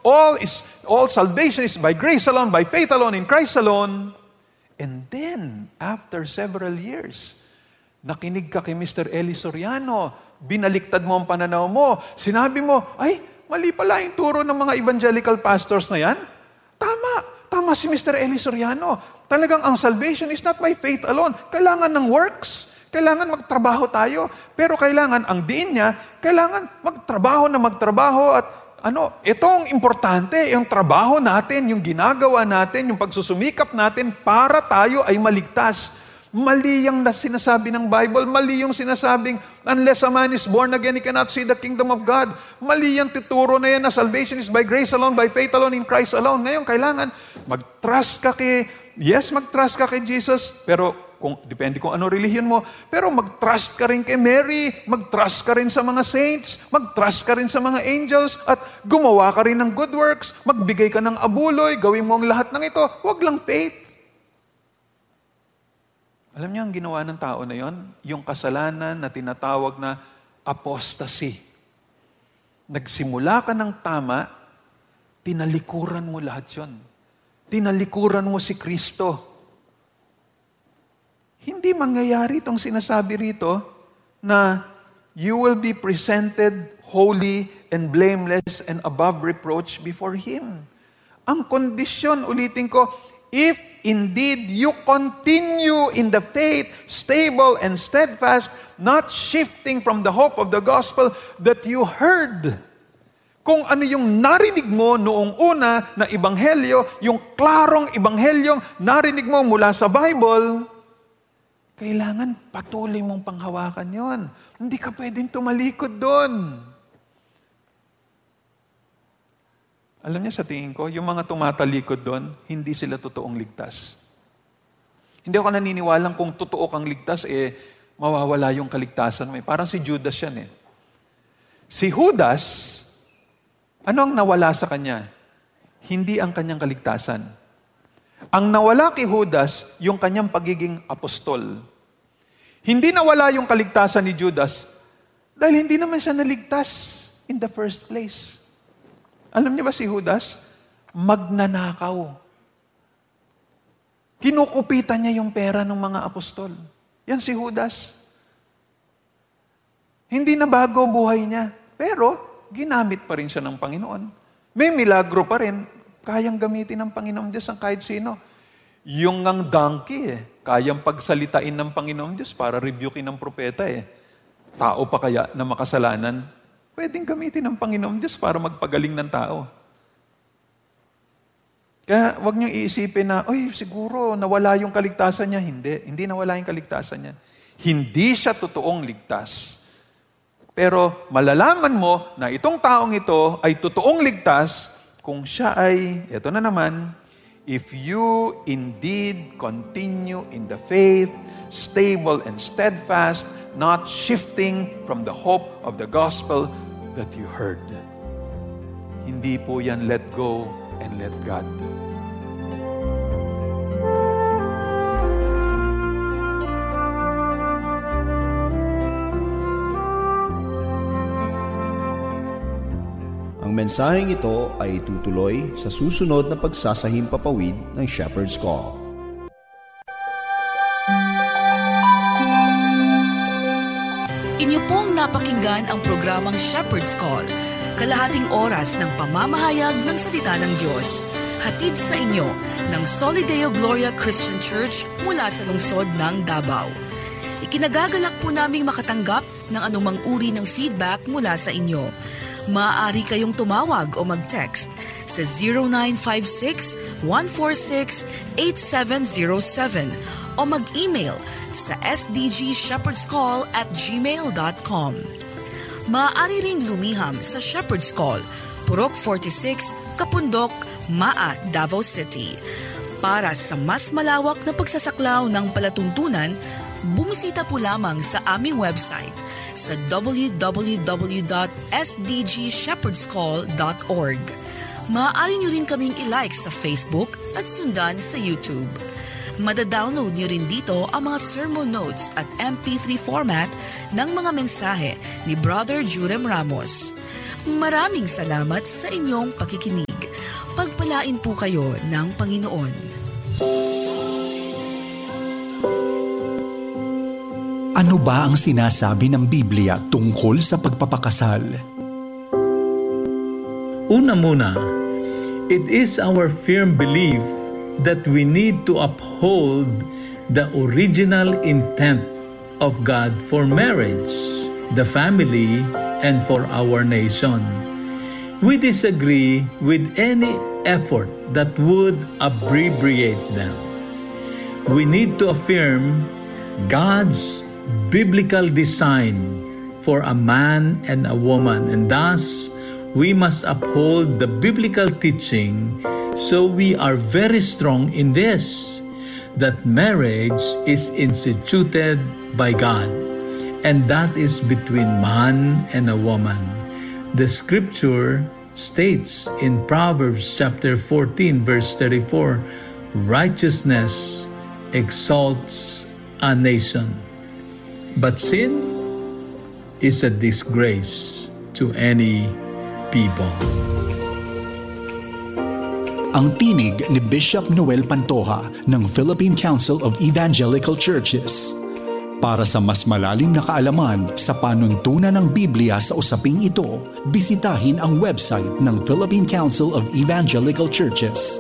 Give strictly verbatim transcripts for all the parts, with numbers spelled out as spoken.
all is all salvation is by grace alone, by faith alone, in Christ alone. And then, after several years, nakinig ka kay Mister Eli Soriano, binaliktad mo ang pananaw mo, sinabi mo, ay, mali pala yung turo ng mga evangelical pastors na yan. Tama, tama si Mister Eli Soriano. Talagang ang salvation is not by faith alone. Kailangan ng works. Kailangan magtrabaho tayo. Pero kailangan, ang diin niya, kailangan magtrabaho na magtrabaho at ano, itong importante, yung trabaho natin, yung ginagawa natin, yung pagsusumikap natin para tayo ay maligtas. Mali yung sinasabi ng Bible, mali yung sinasabing, unless a man is born again, he cannot see the kingdom of God. Mali yung tuturo na yan na salvation is by grace alone, by faith alone, in Christ alone. Ngayon, kailangan mag-trust ka kay, yes, mag-trust ka kay Jesus, pero kung depende kung ano relihiyon mo, pero mag-trust ka rin kay Mary, mag-trust ka rin sa mga saints, mag-trust ka rin sa mga angels, at gumawa ka rin ng good works, magbigay ka ng abuloy, gawin mo ang lahat ng ito, huwag lang faith. Alam niyo ang ginawa ng tao na yon? Yung kasalanan na tinatawag na apostasy. Nagsimula ka ng tama, tinalikuran mo lahat yon. Tinalikuran mo si Kristo. Hindi mangyayari itong sinasabi rito na you will be presented holy and blameless and above reproach before Him. Ang kondisyon, ulitin ko, if indeed you continue in the faith, stable and steadfast, not shifting from the hope of the gospel that you heard. Kung ano yung narinig mo noong una na ebanghelyo, yung klarong ebanghelyong narinig mo mula sa Bible, kailangan patuloy mong panghawakan yon. Hindi ka pwedeng tumalikod doon. Alam niya, sa tingin ko, yung mga tumatalikod doon, hindi sila totoong ligtas. Hindi ako naniniwalang kung totoo kang ligtas, eh, mawawala yung kaligtasan mo. Parang si Judas yan eh. Si Judas, ano ang nawala sa kanya? Hindi ang kanyang kaligtasan. Ang nawala kay Judas, yung kanyang pagiging apostol. Hindi nawala yung kaligtasan ni Judas dahil hindi naman siya naligtas in the first place. Alam niyo ba si Judas? Magnanakaw. Kinukupitan niya yung pera ng mga apostol. Yan si Judas. Hindi na bago buhay niya. Pero, ginamit pa rin siya ng Panginoon. May milagro pa rin. Kayang gamitin ng Panginoong Diyos ang kahit sino. Yung ang donkey eh, kayang pagsalitain ng Panginoong Diyos para rebukein ng propeta eh. Tao pa kaya na makasalanan, pwedeng gamitin ng Panginoong Diyos para magpagaling ng tao. Kaya wag niyong iisipin na, oy, siguro nawala yung kaligtasan niya. Hindi, hindi nawala yung kaligtasan niya. Hindi siya totoong ligtas. Pero malalaman mo na itong taong ito ay totoong ligtas kung siya ay, eto na naman, if you indeed continue in the faith, stable and steadfast, not shifting from the hope of the gospel that you heard. Hindi po yan let go and let God. Ang mensaheng ito ay tutuloy sa susunod na pagsasahimpapawid ng Shepherd's Call. Inyo pong napakinggan ang programang Shepherd's Call, kalahating oras ng pamamahayag ng salita ng Diyos. Hatid sa inyo ng Solideo Gloria Christian Church mula sa lungsod ng Davao. Ikinagagalak po naming makatanggap ng anumang uri ng feedback mula sa inyo. Maaari kayong tumawag o mag-text sa zero nine five six, one four six, eight seven zero seven o mag-email sa s d g shepherds call at gmail dot com. Maaari ring lumiham sa Shepherd's Call, Purok forty-six, Kapundok, Maa, Davao City. Para sa mas malawak na pagsasaklaw ng palatuntunan, bumisita po lamang sa aming website sa w w w dot s d g shepherds call dot org. Maaari nyo rin kaming i-like sa Facebook at sundan sa YouTube. Madadownload nyo rin dito ang mga sermon notes at M P three format ng mga mensahe ni Brother Jurem Ramos. Maraming salamat sa inyong pakikinig. Pagpalain po kayo ng Panginoon. Ano ba ang sinasabi ng Biblia tungkol sa pagpapakasal? Una muna, it is our firm belief that we need to uphold the original intent of God for marriage, the family, and for our nation. We disagree with any effort that would abbreviate them. We need to affirm God's biblical design for a man and a woman, and thus we must uphold the biblical teaching. So we are very strong in this, that marriage is instituted by God, and that is between man and a woman. The scripture states in Proverbs chapter fourteen verse thirty-four, righteousness exalts a nation, but sin is a disgrace to any people. Ang tinig ni Bishop Noel Pantoja ng Philippine Council of Evangelical Churches. Para sa mas malalim na kaalaman sa panuntunan ng Biblia sa usaping ito, bisitahin ang website ng Philippine Council of Evangelical Churches.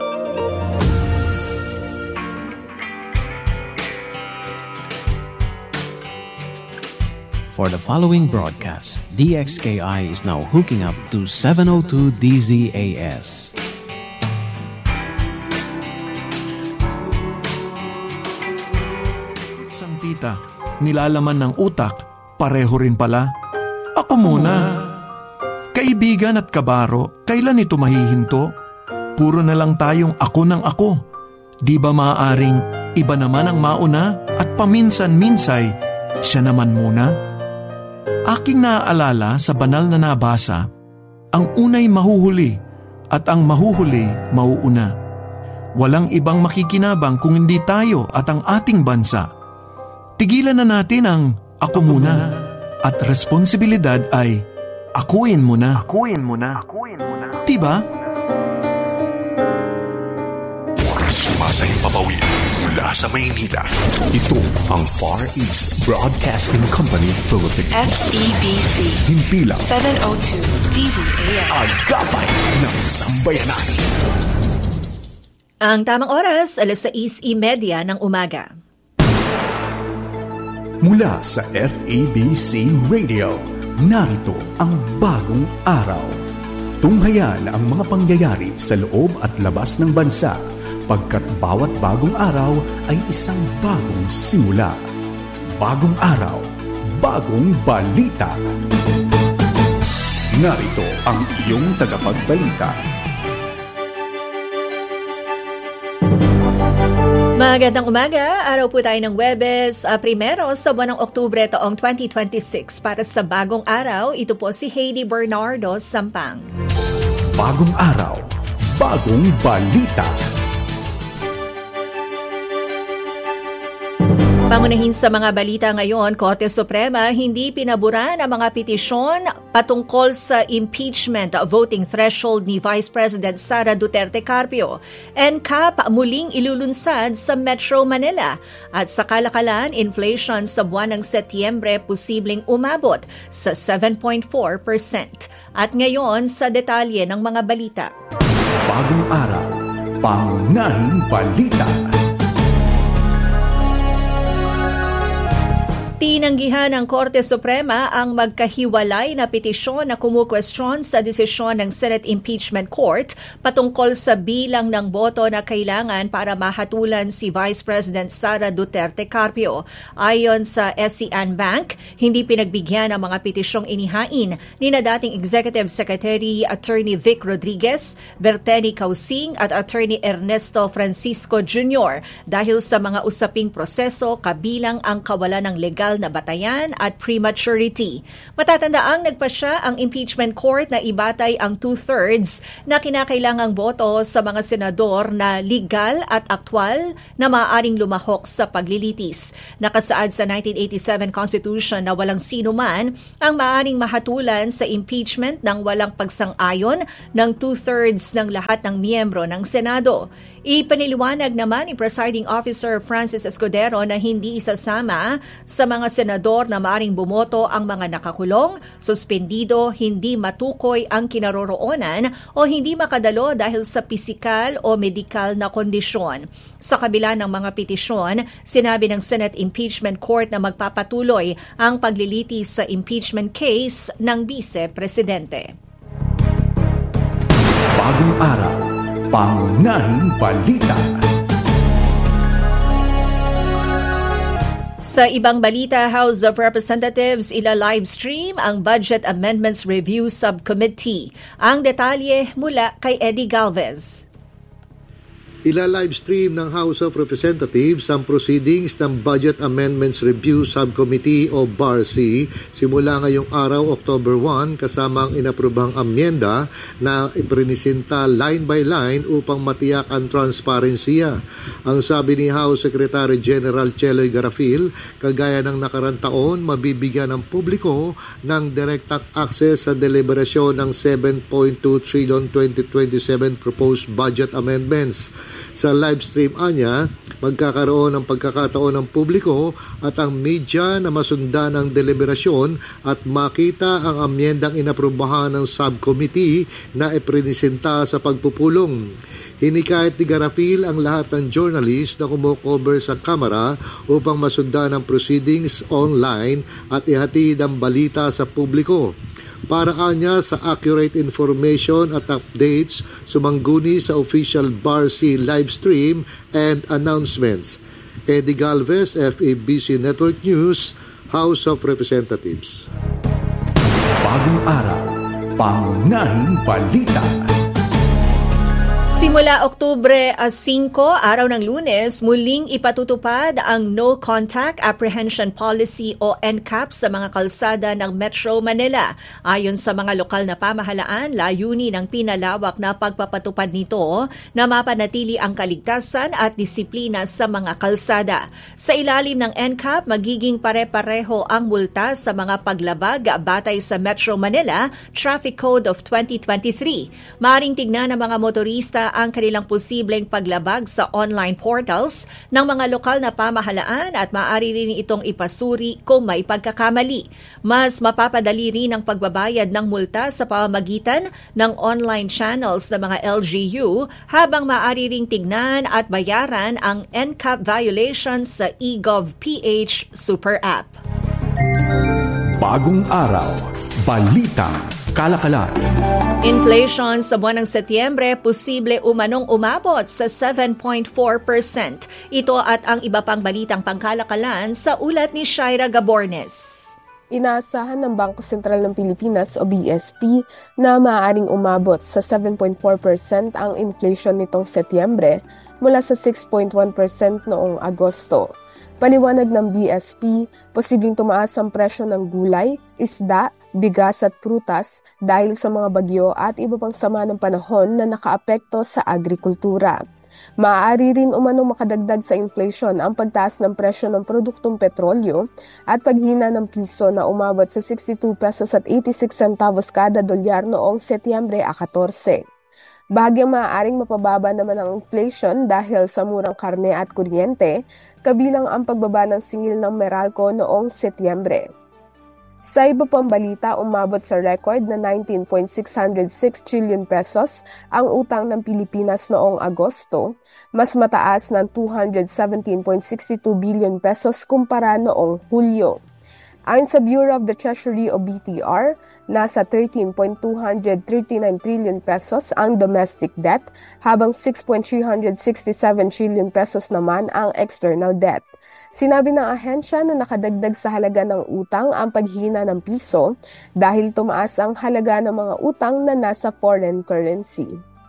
For the following broadcast, D X K I is now hooking up to seven oh two D Z A S. Santita, nilalaman ng utak, pareho rin pala. Ako muna. Kaibigan at kabaro, kailan ito mahihinto? Puro na lang tayong ako ng ako. Di ba maaaring iba naman ang mauna at paminsan-minsay siya naman muna? Aking naaalala sa banal na nabasa, ang unay mahuhuli at ang mahuhuli mauuna. Walang ibang makikinabang kung hindi tayo at ang ating bansa. Tigilan na natin ang ako muna at responsibilidad ay akuin mo na. Akuin mo na. Akuin mo na. Diba? Sumasayang papawid mula sa Maynila. Ito ang Far East Broadcasting Company Philippines. F E B C. Himpilang seven oh two D Z A S. Agapay ng Sambayanan. Ang tamang oras, alas sais trenta ng umaga. Mula sa F E B C Radio, narito ang bagong araw. Tunghayan ang mga pangyayari sa loob at labas ng bansa, pagkat bawat bagong araw ay isang bagong simula. Bagong araw, bagong balita. Narito ang iyong tagapagbalita. Magandang umaga, araw po tayo ng Huwebes, uh, primero sa buwan ng Oktubre taong twenty twenty-six. Para sa bagong araw, ito po si Heidi Bernardo Sampang. Bagong araw, bagong balita. Pangunahin sa mga balita ngayon, Korte Suprema hindi pinaboran ang mga petisyon patungkol sa impeachment voting threshold ni Vice President Sara Duterte Carpio. N C A P muling ilulunsad sa Metro Manila. At sa kalakalan, inflation sa buwan ng Setyembre posibleng umabot sa seven point four percent. At ngayon sa detalye ng mga balita. Bagong araw, pangunahing balita. Tinanggihan ng Korte Suprema ang magkahiwalay na petisyon na kumukwestiyon sa desisyon ng Senate Impeachment Court patungkol sa bilang ng boto na kailangan para mahatulan si Vice President Sara Duterte Carpio. Ayon sa S C N Bank, hindi pinagbigyan ang mga petisyong inihain ni na dating Executive Secretary Attorney Vic Rodriguez, Berteni Causing at Attorney Ernesto Francisco Junior dahil sa mga usaping proseso kabilang ang kawalan ng legal illegal na batayan at prematurity. Matatandaang nagpasya ang impeachment court na ibatay ang two-thirds na kinakailangang boto sa mga senador na legal at aktwal na maaaring lumahok sa paglilitis. Nakasaad sa nineteen eighty-seven Constitution na walang sino man ang maaaring mahatulan sa impeachment ng walang pagsang-ayon ng two-thirds ng lahat ng miyembro ng Senado. Ipaniliwanag naman ni Presiding Officer Francis Escudero na hindi isasama sa mga senador na maaaring bumoto ang mga nakakulong, suspendido, hindi matukoy ang kinaroroonan o hindi makadalo dahil sa pisikal o medikal na kondisyon. Sa kabila ng mga petisyon, sinabi ng Senate Impeachment Court na magpapatuloy ang paglilitis sa impeachment case ng Vice Presidente. Bagong araw, pangunahing balita. Sa ibang balita, House of Representatives ila-livestream ang Budget Amendments Review Subcommittee. Ang detalye mula kay Eddie Galvez. Ila-livestream ng House of Representatives ang proceedings ng Budget Amendments Review Subcommittee o B A R C simula ngayong araw, October first, kasama ang inaprubang amyenda na iprinisinta line by line upang matiyak ang transparensiya. Ang sabi ni House Secretary General Cheloy Garafil, kagaya ng nakarang taon, mabibigyan ng publiko ng direktang access sa deliberasyon ng seven point two trillion twenty twenty-seven proposed budget amendments. Sa livestream anya, magkakaroon ng pagkakataon ng publiko at ang media na masundan ang deliberasyon at makita ang amyendang inaprubahan ng subcommittee na iprinisenta sa pagpupulong. Hinikayat ni Garapil ang lahat ng journalist na kumukover sa kamera upang masundan ang proceedings online at ihatid ang balita sa publiko. Para anya sa accurate information at updates, sumangguni sa official B A R C livestream and announcements. Eddie Galvez, F A B C Network News, House of Representatives. Bagong araw, pangunahing balita. Simula Oktubre five, araw ng Lunes, muling ipatutupad ang No Contact Apprehension Policy o N C A P sa mga kalsada ng Metro Manila. Ayon sa mga lokal na pamahalaan, layunin ng pinalawak na pagpapatupad nito na mapanatili ang kaligtasan at disiplina sa mga kalsada. Sa ilalim ng N C A P, magiging pare-pareho ang multa sa mga paglabag batay sa Metro Manila Traffic Code of twenty twenty-three. Maaring tignan ng mga motorista ang kanilang posibleng paglabag sa online portals ng mga lokal na pamahalaan at maaari rin itong ipasuri kung may pagkakamali. Mas mapapadali rin ang pagbabayad ng multa sa pamamagitan ng online channels ng mga L G U habang maaari ring tignan at bayaran ang N C A P violations sa eGovPH Super App. Bagong araw, balitang kalakalan. Inflation sa buwan ng Setyembre posible umanong umabot sa seven point four percent. Ito at ang iba pang balitang pangkalakalan sa ulat ni Shaira Gabornes. Inaasahan ng Bangko Sentral ng Pilipinas o B S P na maaaring umabot sa seven point four percent ang inflation nitong Setyembre mula sa six point one percent noong Agosto. Paliwanag ng B S P, posibleng tumaas ang presyo ng gulay, isda, bigas at prutas dahil sa mga bagyo at iba pang sama ng panahon na nakaapekto sa agrikultura. Maaari rin umanong makadagdag sa inflation ang pagtaas ng presyo ng produktong petrolyo at paghina ng piso na umabot sa sixty-two pesos at eighty-six centavos kada dolyar noong Setyembre fourteen. Bahagyang maaaring mapababa naman ang inflation dahil sa murang karne at kuryente, kabilang ang pagbaba ng singil ng Meralco noong Setyembre. Sa iba pang balita, umabot sa record na nineteen point six zero six trillion pesos ang utang ng Pilipinas noong Agosto, mas mataas ng two hundred seventeen point six two billion pesos kumpara noong Hulyo. Ayon sa Bureau of the Treasury o B T R, nasa thirteen point two three nine trillion pesos ang domestic debt, habang six point three six seven trillion pesos naman ang external debt. Sinabi ng ahensya na nakadagdag sa halaga ng utang ang paghina ng piso dahil tumaas ang halaga ng mga utang na nasa foreign currency.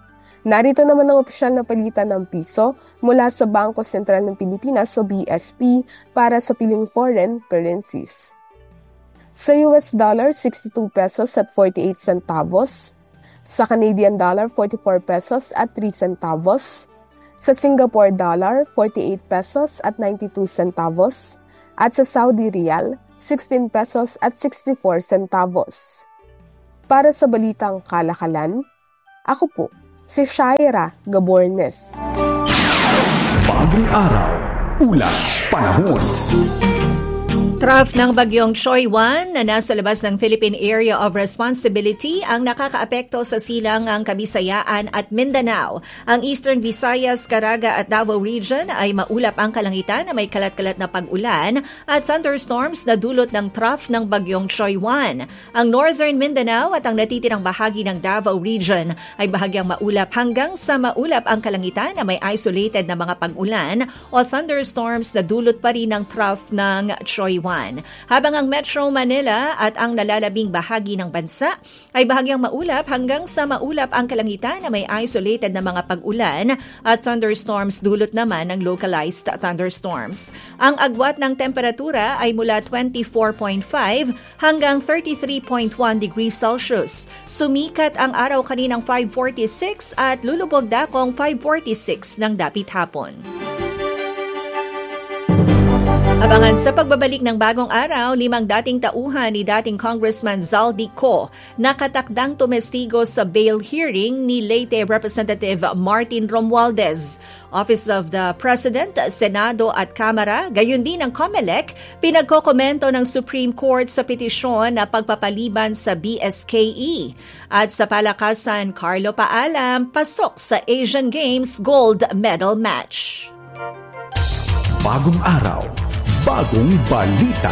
Narito naman ang opisyal na palitan ng piso mula sa Bangko Sentral ng Pilipinas o B S P para sa piling foreign currencies. Sa U S dollar, sixty-two pesos at forty-eight centavos. Sa Canadian dollar, forty-four pesos at three centavos. Sa Singapore dollar, forty-eight pesos at ninety-two centavos. At sa Saudi Riyal, sixteen pesos at sixty-four centavos. Para sa balitang kalakalan, ako po, si Shaira Gabornes. Bagong araw, ulat, panahon. Trough ng bagyong Choy Wan na nasa labas ng Philippine Area of Responsibility ang nakakaapekto sa silangang Kabisayaan at Mindanao. Ang Eastern Visayas, Caraga at Davao Region ay maulap ang kalangitan na may kalat-kalat na pag-ulan at thunderstorms na dulot ng trough ng bagyong Choy Wan. Ang Northern Mindanao at ang natitirang bahagi ng Davao Region ay bahagyang maulap hanggang sa maulap ang kalangitan na may isolated na mga pag-ulan o thunderstorms na dulot pa rin ng trough ng Choy Wan. Habang ang Metro Manila at ang nalalabing bahagi ng bansa ay bahagyang maulap hanggang sa maulap ang kalangitan na may isolated na mga pag-ulan at thunderstorms dulot naman ng localized thunderstorms. Ang agwat ng temperatura ay mula twenty-four point five hanggang thirty-three point one degrees Celsius. Sumikat ang araw kaninang five forty-six at lulubog dakong five forty-six ng dapit hapon. Abangan sa pagbabalik ng bagong araw, limang dating tauhan ni dating Congressman Zaldi Co nakatakdang tumestigo sa bail hearing ni late Representative Martin Romualdez. Office of the President, Senado at Kamara, gayon din ang COMELEC, pinagkokomento ng Supreme Court sa petisyon na pagpapaliban sa B S K E. At sa palakasan, Carlo Paalam, pasok sa Asian Games Gold Medal Match. Bagong araw, bagong balita.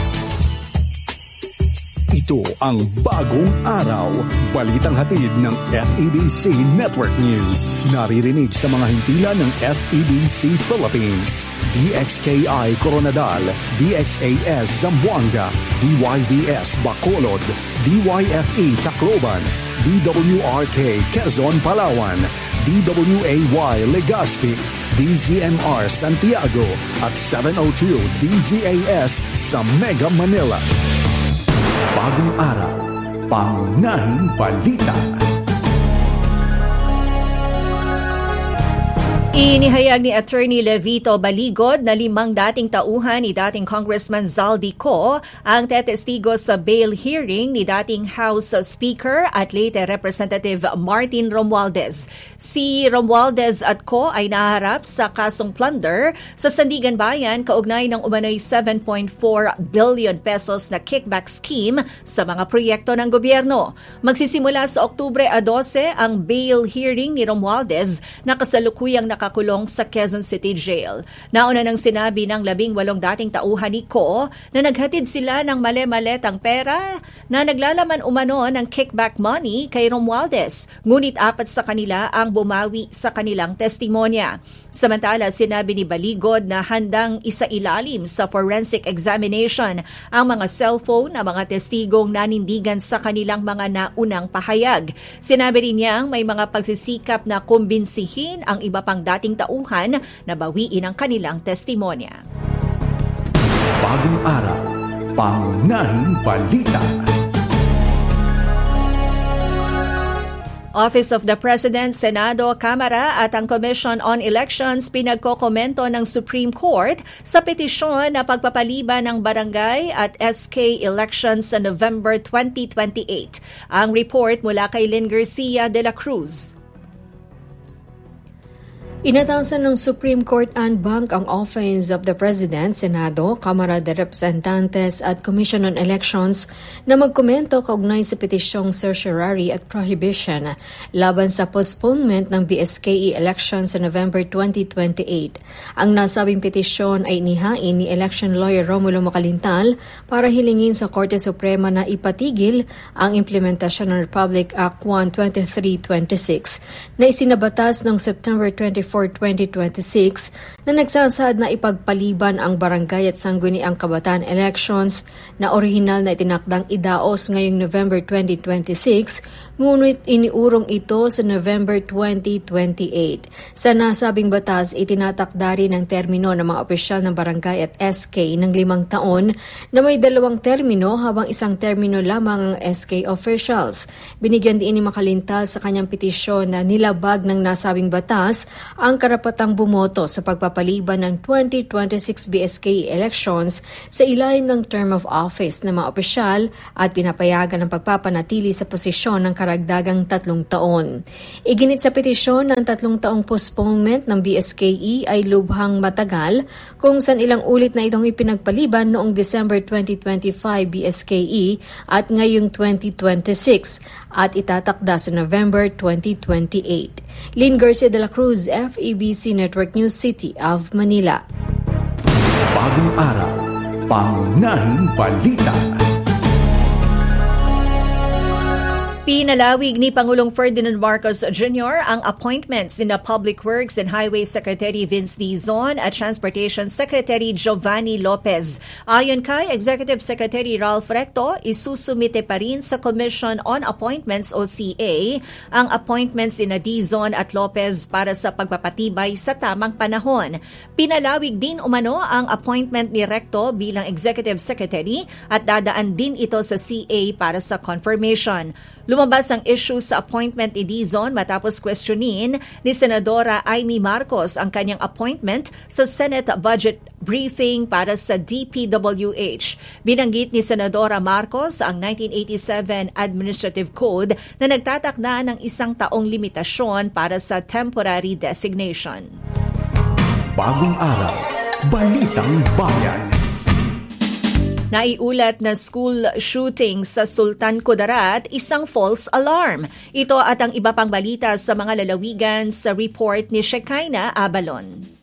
Ito ang Bagong Araw, balitang hatid ng F E B C Network News. Naririnig sa mga himpilan ng F E B C Philippines, D X K I Coronadal, D X A S Zamboanga, D Y V S Bacolod, D Y F E Tacloban, D W R K Quezon Palawan, D W A Y Legazpi, D Z M R Santiago at seven oh two D Z A S sa Mega Manila. Bagong araw, pangunahing balita. Inihayag ni Attorney Levito Baligod na limang dating tauhan ni dating Congressman Zaldi Co ang tetestigo sa bail hearing ni dating House Speaker at late Representative Martin Romualdez. Si Romualdez at Co ay naharap sa kasong plunder sa Sandigan Bayan kaugnay ng umano'y seven point four billion pesos na kickback scheme sa mga proyekto ng gobyerno. Magsisimula sa Oktubre twelve ang bail hearing ni Romualdez na kasalukuyang naka kulong sa Quezon City Jail. Nauna nang sinabi ng labing walong dating tauhan ni Co na naghatid sila ng male-maletang pera na naglalaman umano ng kickback money kay Romualdez, ngunit apat sa kanila ang bumawi sa kanilang testimonya. Samantala, sinabi ni Baligod na handang isailalim sa forensic examination ang mga cellphone na mga testigong nanindigan sa kanilang mga naunang pahayag. Sinabi rin niyang may mga pagsisikap na kumbinsihin ang iba pang dating tauhan na bawiin ang kanilang testimonya. Bagong araw, pangunahing balita. Office of the President, Senado, Kamara at ang Commission on Elections pinagkokomento ng Supreme Court sa petisyon na pagpapaliban ng barangay at S K elections sa November twenty twenty-eight. Ang report mula kay Lynn Garcia de la Cruz. Inatasan ng Supreme Court en banc ang Office of the President, Senado, Kamara de Representantes at Commission on Elections na magkomento kaugnay sa petisyong certiorari at prohibition laban sa postponement ng B S K E elections sa November twenty twenty-eight. Ang nasabing petisyon ay inihain ni election lawyer Romulo Macalintal para hilingin sa Korte Suprema na ipatigil ang implementasyon ng Republic Act one twenty-three twenty-six na isinabatas noong September twenty-fourth, twenty twenty-six na nagsasaad na ipagpaliban ang barangay at sangguniang kabataan elections na orihinal na itinakdang idaos ngayong November twenty twenty-six, ngunit iniurong ito sa November twenty twenty-eight. Sa nasabing batas, itinatakda rin ang termino ng mga opisyal ng barangay at S K ng limang taon na may dalawang termino habang isang termino lamang ang S K officials. Binigyan din ni Makalintal sa kanyang petisyon na nilabag ng nasabing batas ang karapatang bumoto sa pagpapaliban ng twenty twenty-six B S K elections sa ilalim ng term of office ng mga opisyal at pinapayagan ang pagpapanatili sa posisyon ng karagdagang tatlong taon. Iginit sa petisyon ng tatlong taong postponement ng B S K E ay lubhang matagal kung saan ilang ulit na itong ipinagpaliban noong December twenty twenty-five B S K E at ngayong twenty twenty-six at itatakda sa November twenty twenty-eight. Lynn Garcia de la Cruz, F E B C Network News, City of Manila. Bagong araw, pangunahing balita. Pinalawig ni Pangulong Ferdinand Marcos Junior ang appointments ni na Public Works and Highway Secretary Vince Dizon at Transportation Secretary Giovanni Lopez. Ayon kay Executive Secretary Ralph Recto, isusumite pa rin sa Commission on Appointments o C A ang appointments ni na Dizon at Lopez para sa pagpapatibay sa tamang panahon. Pinalawig din umano ang appointment ni Recto bilang Executive Secretary at dadaan din ito sa C A para sa confirmation. Lumabas ang issue sa appointment ni Dizon matapos questionin ni Senadora Amy Marcos ang kanyang appointment sa Senate Budget Briefing para sa D P W H. Binanggit ni Senadora Marcos ang nineteen eighty-seven Administrative Code na nagtatakda ng isang taong limitasyon para sa temporary designation. Bagong araw, Balitang Bayan. Naiulat na school shooting sa Sultan Kudarat, isang false alarm. Ito at ang iba pang balita sa mga lalawigan sa report ni Shekinah Abalon.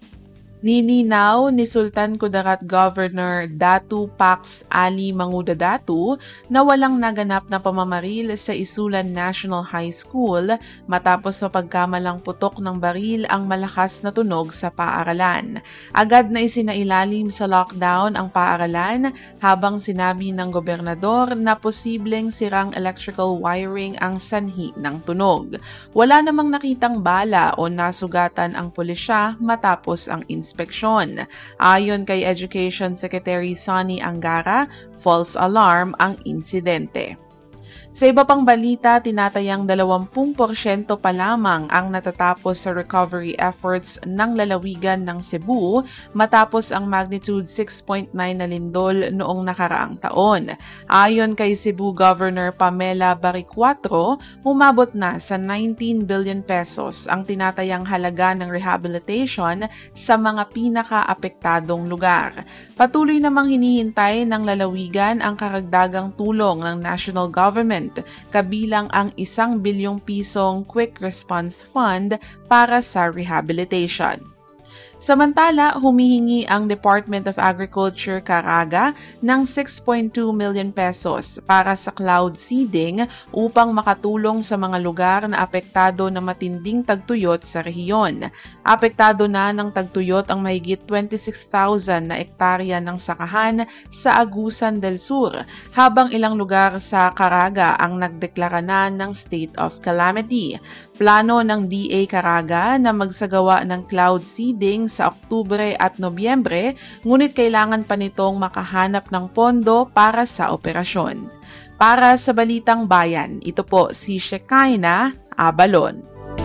Nininaw ni Sultan Kudarat Governor Datu Pax Ali Manguda Datu na walang naganap na pamamaril sa Isulan National High School matapos mapagkamalang putok ng baril ang malakas na tunog sa paaralan. Agad na isinailalim sa lockdown ang paaralan habang sinabi ng gobernador na posibleng sirang electrical wiring ang sanhi ng tunog. Wala namang nakitang bala o nasugatan ang pulisya matapos ang inspeksyon. Inspeksyon. Ayon kay Education Secretary Sonny Angara, false alarm ang insidente. Sa iba pang balita, tinatayang dalawampu porsyento pa lamang ang natatapos sa recovery efforts ng lalawigan ng Cebu matapos ang magnitude six point nine na lindol noong nakaraang taon. Ayon kay Cebu Governor Pamela Baricuatro, umabot na sa nineteen billion pesos ang tinatayang halaga ng rehabilitation sa mga pinaka-apektadong lugar. Patuloy namang hinihintay ng lalawigan ang karagdagang tulong ng national government kabilang ang isang bilyong pisong Quick Response Fund para sa rehabilitation. Samantala, humihingi ang Department of Agriculture Caraga ng six point two million pesos para sa cloud seeding upang makatulong sa mga lugar na apektado ng matinding tagtuyot sa rehiyon. Apektado na ng tagtuyot ang mahigit twenty-six thousand na ektarya ng sakahan sa Agusan del Sur, habang ilang lugar sa Caraga ang nagdeklara na ng state of calamity. Plano ng D A Caraga na magsagawa ng cloud seeding sa Oktubre at Nobyembre, ngunit kailangan pa nitong makahanap ng pondo para sa operasyon. Para sa Balitang Bayan, ito po si Shekinah Abalon.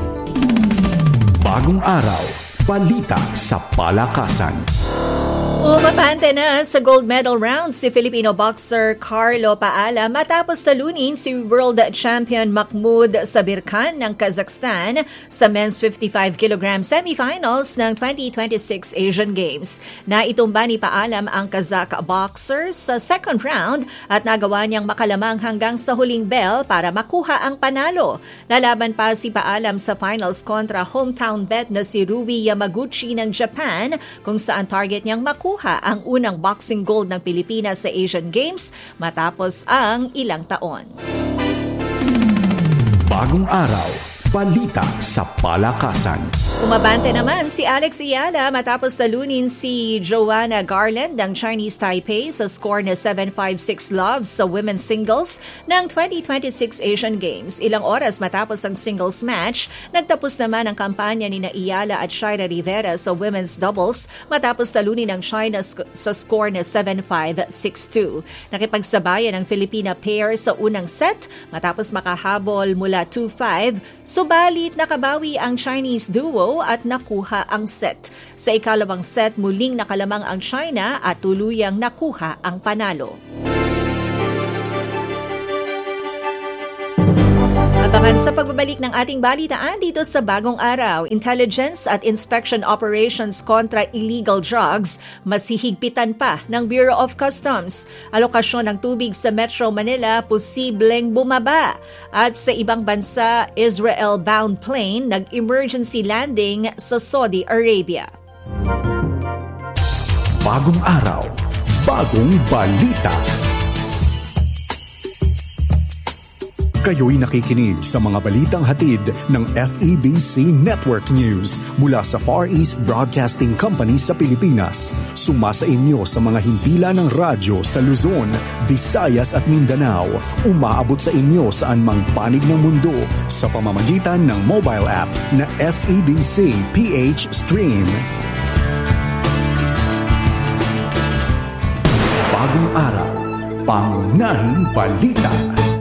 Bagong araw, balita sa palakasan. Umabante na sa gold medal round si Filipino boxer Carlo Paala matapos talunin si world champion Mahmoud Sabirkhan ng Kazakhstan sa men's fifty-five kilogram semifinals ng twenty twenty-six Asian Games. Naitumba ni Paalam ang Kazakh boxer sa second round at nagawa niyang makalamang hanggang sa huling bell para makuha ang panalo. Lalaban pa si Paalam sa finals kontra hometown bet na si Rui Yamaguchi ng Japan, kung saan target niyang makuha ang unang boxing gold ng Pilipinas sa Asian Games matapos ang ilang taon. Bagong araw, balita sa palakasan. Umabante naman si Alex Ayala matapos talunin si Joanna Garland ng Chinese Taipei sa score na seven five six love sa women's singles ng twenty twenty-six Asian Games. Ilang oras matapos ang singles match, nagtapos naman ang kampanya ni na Ayala at Shaira Rivera sa women's doubles matapos talunin ng China sa score na seven five six two. Nakipagsabayan ang Filipina pair sa unang set matapos makahabol mula two five. Subalit nakabawi ang Chinese duo at nakuha ang set. Sa ikalawang set, muling nakalamang ang China at tuluyang nakuha ang panalo. Abangan sa pagbabalik ng ating balitaan dito sa Bagong Araw. Intelligence at Inspection Operations kontra illegal drugs mas hihigpitan pa ng Bureau of Customs. Alokasyon ng tubig sa Metro Manila posibleng bumaba. At sa ibang bansa, Israel-bound plane nag-emergency landing sa Saudi Arabia. Bagong Araw, bagong balita. Kayo'y nakikinig sa mga balitang hatid ng F E B C Network News mula sa Far East Broadcasting Company sa Pilipinas. Sumasa inyo sa mga himpilan ng radyo sa Luzon, Visayas at Mindanao. Umaabot sa inyo saan mang panig ng mundo sa pamamagitan ng mobile app na F E B C P H Stream. Bagong Araw, pangunahing balita.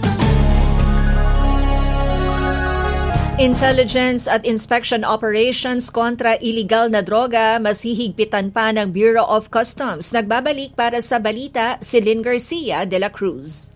Intelligence at Inspection Operations kontra illegal na droga mas hihigpitan pa ng Bureau of Customs. Nagbabalik para sa balita si Lynn Garcia de la Cruz.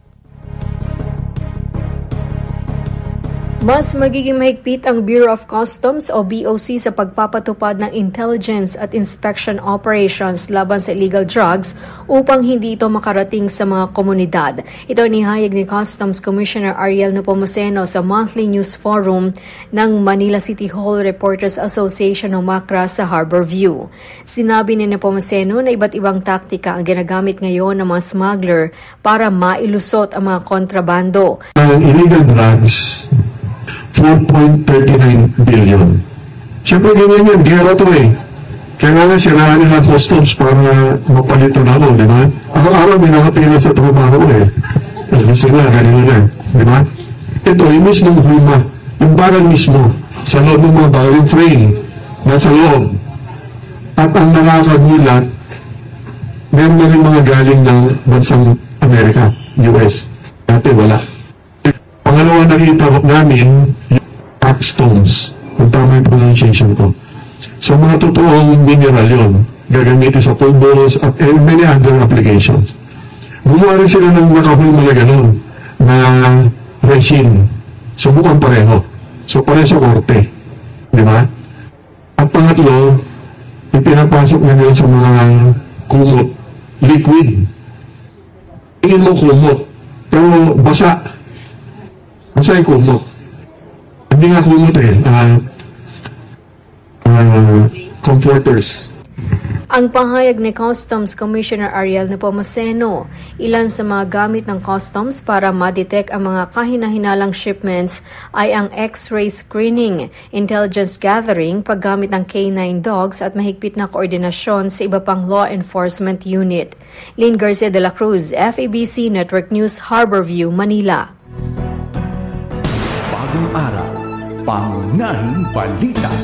Mas magiging mahigpit ang Bureau of Customs o B O C sa pagpapatupad ng intelligence at inspection operations laban sa illegal drugs upang hindi ito makarating sa mga komunidad. Ito nihayag ni Customs Commissioner Ariel Nepomuceno sa monthly news forum ng Manila City Hall Reporters Association o MACRA sa Harborview. Sinabi ni Nepomuceno na iba't ibang taktika ang ginagamit ngayon ng mga smuggler para mailusot ang mga kontrabando. Ang illegal drugs, four point three nine billion. Siyempre ganyan yan, gera to eh. Kaya nga siraan nila customs para mapalito na ako, di ba? Araw-araw may nakapila sa trabaho eh. Eh, sila, ganyan na, di ba? Ito, yung mismong huma, yung barang mismo, sa loob ng mga barang frame, nasa loob. At ang nakakagulat, meron na rin mga galing ng bansang Amerika, U S. Dati wala. Pangalawa nakita namin yung stones, kung tama yung pronunciation ko. So mga totoong mineral yun, gagamitin sa pulbos at many other applications. Gumawa rin sila ng nakahulma na gano'n na resin. So mukhang pareho. So pareho sa korte. Di ba? At pangatlo, ipinapasok na nila sa mga kumot, liquid. Tingin mo kumot, pero basa. Basa yung kumot. Hindi nga kumot eh. Uh, uh, comforters. Ang pahayag ni Customs Commissioner Ariel Nepomuceno, ilan sa mga gamit ng Customs para ma-detect ang mga kahinahinalang shipments ay ang X-ray screening, intelligence gathering, paggamit ng K nine dogs at mahigpit na koordinasyon sa iba pang law enforcement unit. Lynn Garcia de la Cruz, F E B C Network News, Harborview, Manila. Bagong araw, pangunahing balita.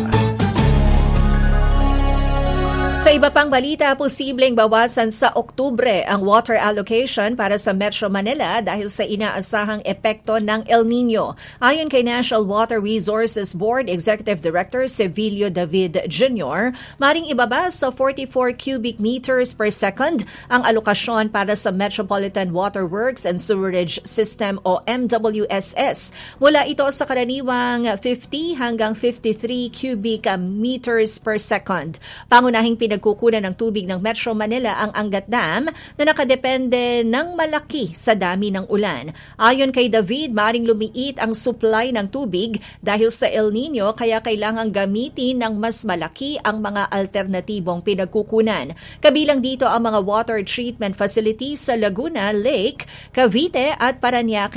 Sa iba pang balita, posibleng bawasan sa Oktubre ang water allocation para sa Metro Manila dahil sa inaasahang epekto ng El Nino. Ayon kay National Water Resources Board Executive Director Sevilio David Junior, maring ibaba sa forty-four cubic meters per second ang alokasyon para sa Metropolitan Water Works and Sewerage System o M W S S. Mula ito sa karaniwang fifty hanggang fifty-three cubic meters per second. Pangunahing pinagkukunan ng tubig ng Metro Manila ang Angat Dam na nakadepende ng malaki sa dami ng ulan. Ayon kay David, maring lumiit ang supply ng tubig dahil sa El Nino kaya kailangang gamitin ng mas malaki ang mga alternatibong pinagkukunan. Kabilang dito ang mga water treatment facilities sa Laguna, Lake, Cavite at Parañaque.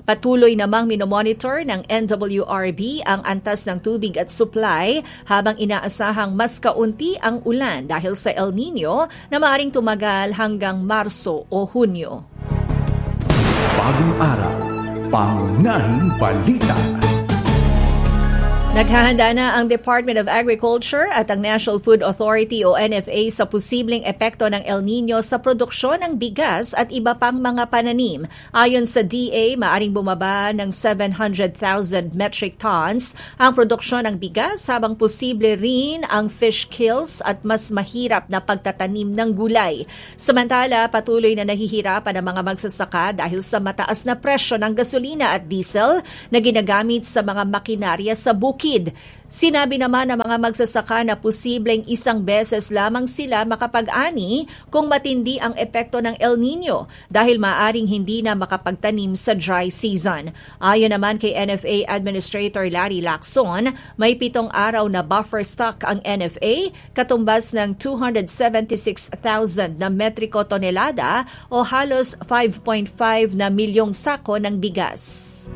Patuloy namang minomonitor ng N W R B ang antas ng tubig at supply habang inaasahang mas kaunti ang ulan dahil sa El Nino na maaaring tumagal hanggang Marso o Hunyo. Bagong araw, pangunahing balita. Naghahanda na ang Department of Agriculture at ang National Food Authority o N F A sa posibleng epekto ng El Nino sa produksyon ng bigas at iba pang mga pananim. Ayon sa D A, maaring bumaba ng seven hundred thousand metric tons ang produksyon ng bigas habang posible rin ang fish kills at mas mahirap na pagtatanim ng gulay. Samantala, patuloy na nahihirapan ang mga magsasaka dahil sa mataas na presyo ng gasolina at diesel na ginagamit sa mga makinarya sa bukid. Sinabi naman ng mga magsasaka na posibleng isang beses lamang sila makapag-ani kung matindi ang epekto ng El Nino dahil maaring hindi na makapagtanim sa dry season. Ayon naman kay N F A Administrator Larry Lacson, may pitong araw na buffer stock ang N F A, katumbas ng two hundred seventy-six thousand na metriko tonelada o halos five point five na milyong sako ng bigas.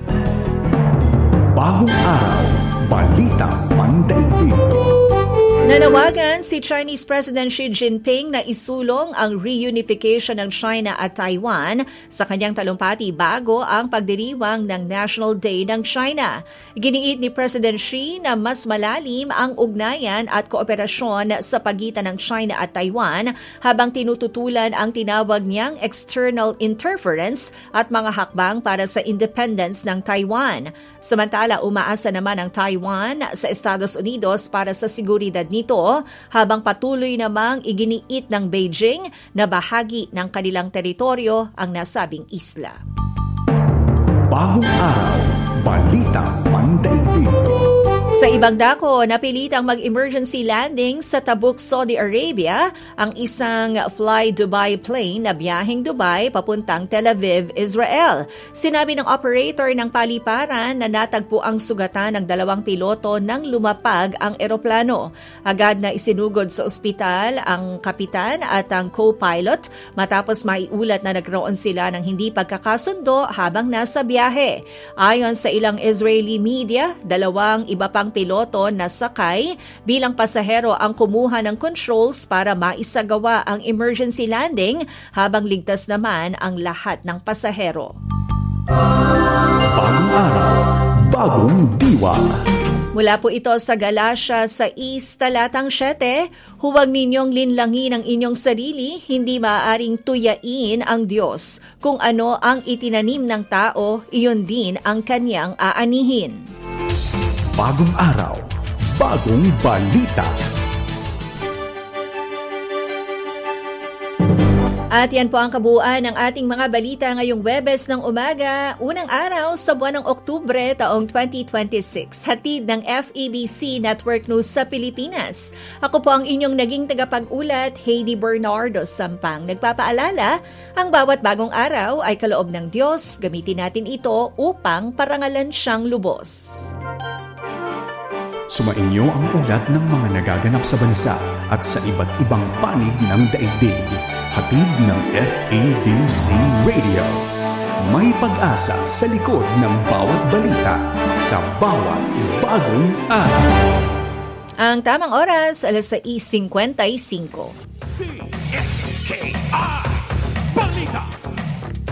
Bagong araw, balita pandaigdig. Nanawagan si Chinese President Xi Jinping na isulong ang reunification ng China at Taiwan sa kanyang talumpati bago ang pagdiriwang ng National Day ng China. Giniit ni President Xi na mas malalim ang ugnayan at kooperasyon sa pagitan ng China at Taiwan habang tinututulan ang tinawag niyang external interference at mga hakbang para sa independence ng Taiwan. Samantala, umaasa naman ang Taiwan sa Estados Unidos para sa seguridad nito habang patuloy namang iginiit ng Beijing na bahagi ng kanilang teritoryo ang nasabing isla. Bagong araw, balita pandaigdig. Sa ibang dako, napilitang mag-emergency landing sa Tabuk, Saudi Arabia ang isang Fly Dubai plane na biyaheng Dubai papuntang Tel Aviv, Israel. Sinabi ng operator ng paliparan na natagpo ang sugatan ng dalawang piloto nang lumapag ang eroplano. Agad na isinugod sa ospital ang kapitan at ang co-pilot matapos maiulat na nagkaroon sila ng hindi pagkakasundo habang nasa biyahe. Ayon sa ilang Israeli media, dalawang iba pang piloto na sakay bilang pasahero ang kumuha ng controls para maisagawa ang emergency landing habang ligtas naman ang lahat ng pasahero. Bagong araw, bagong diwa. Mula po ito sa Galatia sa East talatang siyete, huwag ninyong linlangin ang inyong sarili, hindi maaaring tuyain ang Diyos. Kung ano ang itinanim ng tao, iyon din ang kanyang aanihin. Bagong araw, bagong balita. At yan po ang kabuuan ng ating mga balita ngayong Webes ng umaga, unang araw sa buwan ng Oktubre taong twenty twenty-six. Hatid ng F E B C Network News sa Pilipinas. Ako po ang inyong naging tagapag-ulat, Heidi Bernardo Sampang. Nagpapaalala, ang bawat bagong araw ay kaloob ng Diyos. Gamitin natin ito upang parangalan siyang lubos. Sumainyo ang ulat ng mga nagaganap sa bansa at sa iba't ibang panig ng daigdig. Hatid ng F E B C Radio. May pag-asa sa likod ng bawat balita sa bawat bagong araw. Ang tamang oras, alas sais singkwenta y cinco. D X K I Balita!